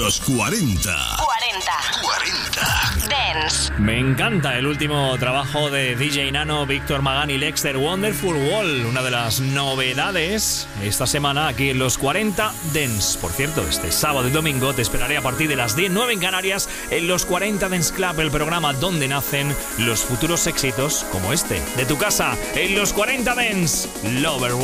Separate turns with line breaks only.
Los 40.
40 Dance.
Me encanta el último trabajo de DJ Nano, Víctor Magán y Lexter, Wonderful Wall, una de las novedades esta semana aquí en Los 40 Dance. Por cierto, este sábado y domingo te esperaré a partir de las 10:09 en Canarias en Los 40 Dance Club, el programa donde nacen los futuros éxitos como este de tu casa en Los 40 Dance. Lover